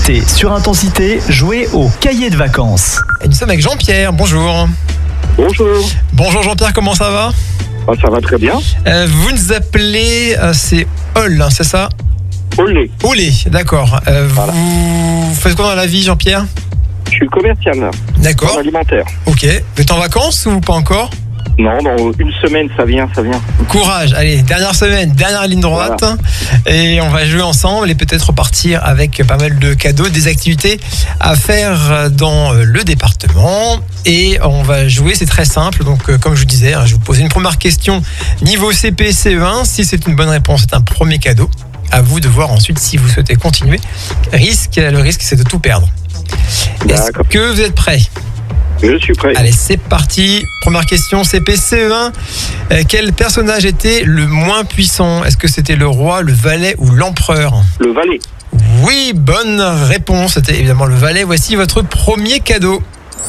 été sur Intensité jouer au cahier de vacances. Et nous sommes avec Jean-Pierre, bonjour. Bonjour. Bonjour Jean-Pierre, comment ça va ? Ça va très bien. Vous nous appelez, c'est Ol, hein, c'est ça ? Olé. Olé, d'accord. Voilà. Vous faites quoi dans la vie Jean-Pierre ? Je suis commercial D'accord, en alimentaire. ok. Vous êtes en vacances ou pas encore ? Non, dans une semaine, ça vient. Courage, allez, dernière semaine, dernière ligne droite. Voilà. Et on va jouer ensemble et peut-être repartir avec pas mal de cadeaux, des activités à faire dans le département. Et on va jouer, c'est très simple. Donc comme je vous disais, je vais vous poser une première question niveau CP, CE1. Si c'est une bonne réponse, c'est un premier cadeau. À vous de voir ensuite si vous souhaitez continuer. Le risque, c'est de tout perdre. Est-ce D'accord. que vous êtes prêts ? Je suis prêt. Allez, c'est parti. Première question, CP, CE1. Quel personnage était le moins puissant ? Est-ce que c'était le roi, le valet ou l'empereur ? Le valet. Oui, bonne réponse. C'était évidemment le valet. Voici votre premier cadeau.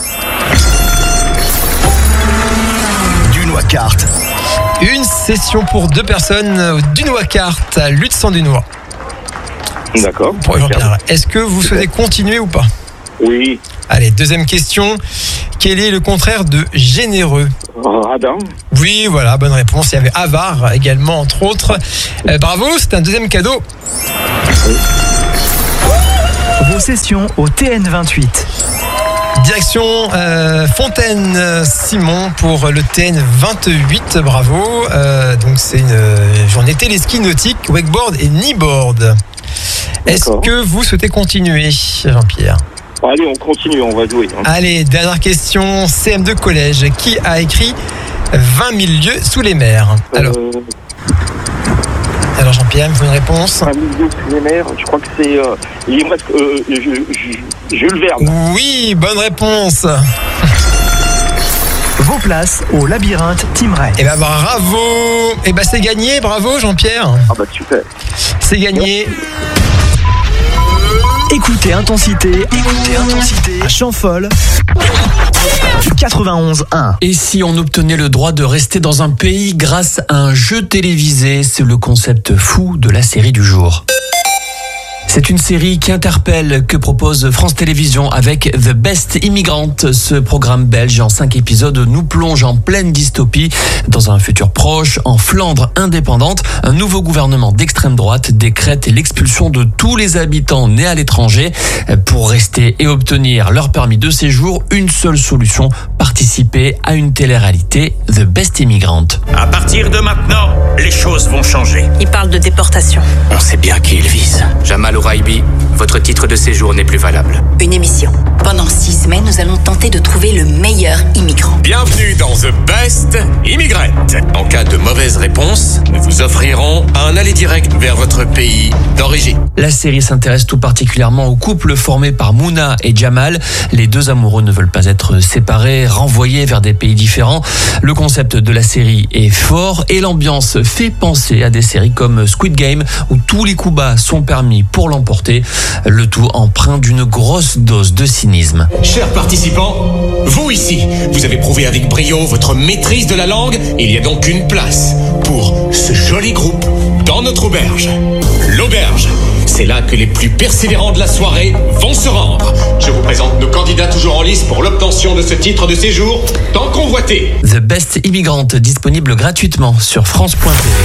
Dunois Kart. Une session pour 2 personnes au Dunois Kart à Lutz-en-Dunois. D'accord. Pour Jean-Pierre. Est-ce que vous souhaitez continuer ou pas ? Oui. Allez, deuxième question. Quel est le contraire de généreux ? Radin. Oui, voilà, bonne réponse. Il y avait avare également, entre autres. Bravo, c'est un deuxième cadeau. Vos sessions au TN28. Direction Fontaine-Simon pour le TN28, bravo. Donc c'est une journée téléski nautique, wakeboard et kneeboard. Est-ce D'accord. que vous souhaitez continuer, Jean-Pierre ? Allez, on continue, on va jouer. Allez, dernière question, CM2 collège. Qui a écrit 20 000 lieues sous les mers ? Alors Jean-Pierre, il me faut une réponse. Un milieu sous les mers, je crois que c'est... il me reste Jules Verne. Oui, bonne réponse. Vos places au labyrinthe Team Ray. Eh ben bravo. Eh ben c'est gagné, bravo Jean-Pierre. Ah bah super. C'est gagné. Écoutez Intensité à Champfol 91.1. Et si on obtenait le droit de rester dans un pays grâce à un jeu télévisé ? C'est le concept fou de la série du jour. C'est une série qui interpelle, que propose France Télévisions avec The Best Immigrant. Ce programme belge en 5 épisodes nous plonge en pleine dystopie. Dans un futur proche, en Flandre indépendante, un nouveau gouvernement d'extrême droite décrète l'expulsion de tous les habitants nés à l'étranger. Pour rester et obtenir leur permis de séjour, une seule solution, participer à une télé-réalité, The Best Immigrant. À partir de maintenant, les choses vont changer. Il parle de déportation. On sait bien qui il vise. Jamal Ouraibi, votre titre de séjour n'est plus valable. Une émission. Pendant 6 semaines, nous allons tenter de trouver le meilleur immigrant. Bienvenue dans The Best Immigrant. En cas de mauvaise réponse, nous vous offrirons un aller direct vers votre pays d'origine. La série s'intéresse tout particulièrement au couple formé par Mouna et Jamal. Les 2 amoureux ne veulent pas être séparés, renvoyés vers des pays différents. Le concept de la série est fort et l'ambiance fait penser à des séries comme Squid Game où tous les coups bas sont permis pour l'emporter. Le tout empreint d'une grosse dose de cynisme. Chers participants, vous ici, vous avez prouvé avec brio votre maîtrise de la langue. Il y a donc une place pour ce joli groupe dans notre auberge. L'auberge, c'est là que les plus persévérants de la soirée vont se rendre. Je vous présente nos candidats toujours en lice pour l'obtention de ce titre de séjour tant convoité. The Best Immigrant, disponible gratuitement sur France.tv.